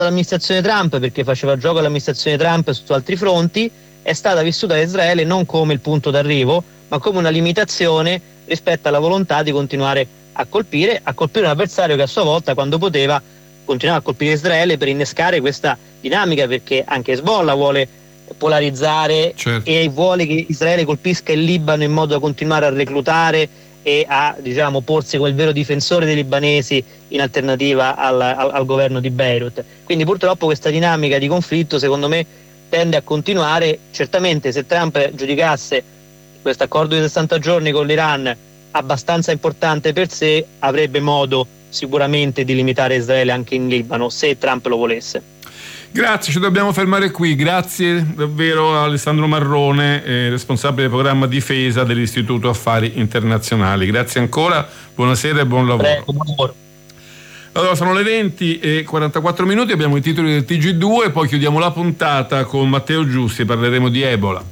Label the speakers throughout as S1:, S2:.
S1: l'amministrazione Trump, perché faceva gioco all'amministrazione Trump su altri fronti, è stata vissuta da Israele non come il punto d'arrivo, ma come una limitazione rispetto alla volontà di continuare a colpire un avversario che a sua volta, quando poteva, continuava a colpire Israele per innescare questa dinamica, perché anche Hezbollah vuole polarizzare,
S2: certo,
S1: e vuole che Israele colpisca il Libano in modo da continuare a reclutare e a, diciamo, porsi come il vero difensore dei libanesi in alternativa al governo di Beirut. Quindi purtroppo questa dinamica di conflitto, secondo me, tende a continuare. Certamente, se Trump giudicasse questo accordo di 60 giorni con l'Iran abbastanza importante per sé, avrebbe modo sicuramente di limitare Israele anche in Libano, se Trump lo volesse.
S2: Grazie, ci dobbiamo fermare qui. Grazie davvero a Alessandro Marrone, responsabile del programma Difesa dell'Istituto Affari Internazionali. Grazie ancora, buonasera e buon lavoro.
S1: Prego, buon lavoro.
S2: Allora, sono le 20:44, abbiamo i titoli del TG2 e poi chiudiamo la puntata con Matteo Giusti, parleremo di Ebola.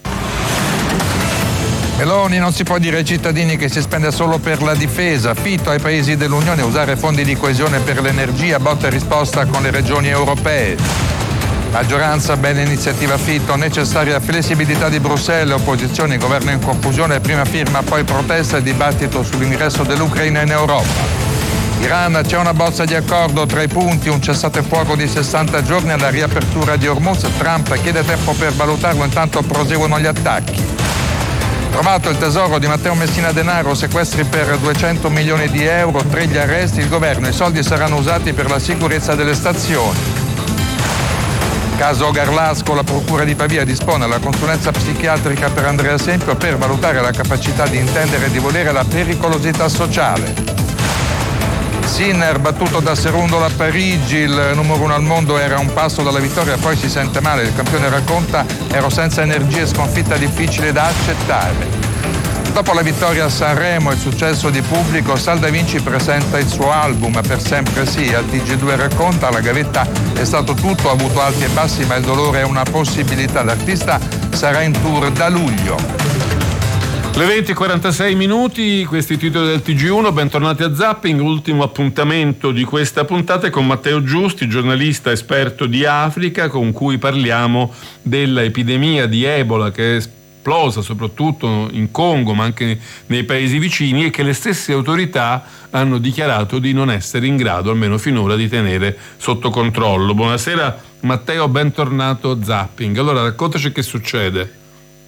S3: Meloni: non si può dire ai cittadini che si spende solo per la difesa. Fitto ai paesi dell'Unione: usare fondi di coesione per l'energia, botta e risposta con le regioni europee. Maggioranza: bella iniziativa Fitto, necessaria flessibilità di Bruxelles, opposizione, governo in confusione, prima firma poi protesta e dibattito sull'ingresso dell'Ucraina in Europa. Iran: c'è una bozza di accordo, 3 punti, un cessatefuoco di 60 giorni alla riapertura di Hormuz. Trump chiede tempo per valutarlo, intanto proseguono gli attacchi. Trovato il tesoro di Matteo Messina Denaro, sequestri per 200 milioni di euro, 3 gli arresti, il governo: i soldi saranno usati per la sicurezza delle stazioni. Caso Garlasco: la procura di Pavia dispone la consulenza psichiatrica per Andrea Sempio per valutare la capacità di intendere e di volere, la pericolosità sociale. Sinner battuto da Serundola a Parigi, il numero 1 al mondo era a un passo dalla vittoria, poi si sente male. Il campione racconta: ero senza energie, sconfitta difficile da accettare. Dopo la vittoria a Sanremo e il successo di pubblico, Salda Vinci presenta il suo album Per sempre sì. Al TG2 racconta: la gavetta è stato tutto, ha avuto alti e bassi, ma il dolore è una possibilità. L'artista sarà in tour da luglio.
S2: Le 20:46, questi titoli del TG1, bentornati a Zapping, ultimo appuntamento di questa puntata è con Matteo Giusti, giornalista esperto di Africa, con cui parliamo dell'epidemia di Ebola che è esplosa soprattutto in Congo ma anche nei paesi vicini e che le stesse autorità hanno dichiarato di non essere in grado, almeno finora, di tenere sotto controllo. Buonasera Matteo, bentornato a Zapping. Allora, raccontaci che succede.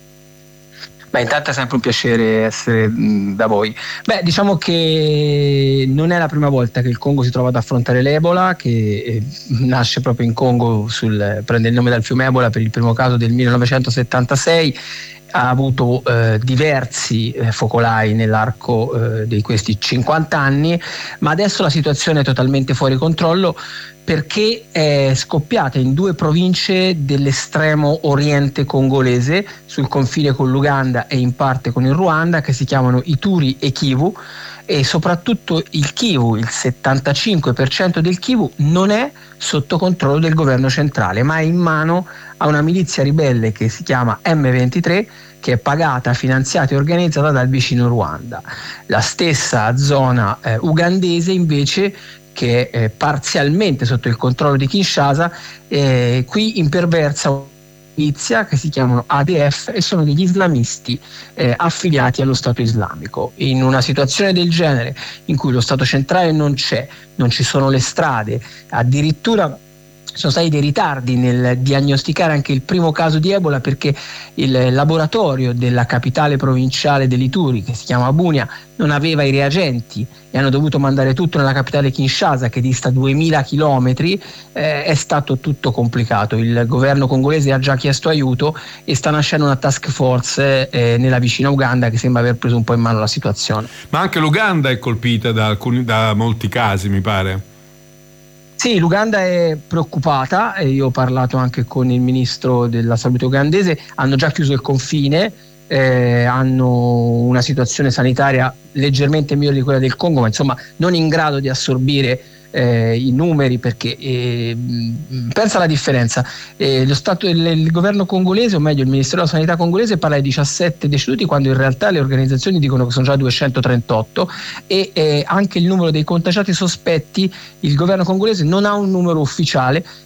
S4: Beh, intanto è sempre un piacere essere da voi. Beh, diciamo che non è la prima volta che il Congo si trova ad affrontare l'Ebola, che nasce proprio in Congo, prende il nome dal fiume Ebola per il primo caso del 1976. Ha avuto diversi focolai nell'arco di questi 50 anni, ma adesso la situazione è totalmente fuori controllo, perché è scoppiata in 2 province dell'estremo oriente congolese, sul confine con l'Uganda e in parte con il Ruanda, che si chiamano Ituri e Kivu, e soprattutto il Kivu, il 75% del Kivu non è sotto controllo del governo centrale, ma è in mano a una milizia ribelle che si chiama M23, che è pagata, finanziata e organizzata dal vicino Ruanda. La stessa zona ugandese invece, che è parzialmente sotto il controllo di Kinshasa, qui imperversa una milizia che si chiamano ADF e sono degli islamisti affiliati allo Stato islamico. In una situazione del genere, in cui lo Stato centrale non c'è, non ci sono le strade, addirittura sono stati dei ritardi nel diagnosticare anche il primo caso di Ebola, perché il laboratorio della capitale provinciale dell'Ituri, che si chiama Bunia, non aveva i reagenti e hanno dovuto mandare tutto nella capitale Kinshasa, che dista 2000 chilometri. È stato tutto complicato. Il governo congolese ha già chiesto aiuto e sta nascendo una task force nella vicina Uganda, che sembra aver preso un po' in mano la situazione.
S2: Ma anche l'Uganda è colpita da molti casi, mi pare.
S4: Sì, l'Uganda è preoccupata, e io ho parlato anche con il ministro della salute ugandese. Hanno già chiuso il confine, hanno una situazione sanitaria leggermente migliore di quella del Congo, ma insomma non in grado di assorbire i numeri, perché pensa alla differenza. Il governo congolese, o meglio il Ministero della Sanità congolese, parla di 17 deceduti quando in realtà le organizzazioni dicono che sono già 238, e anche il numero dei contagiati sospetti, il governo congolese non ha un numero ufficiale,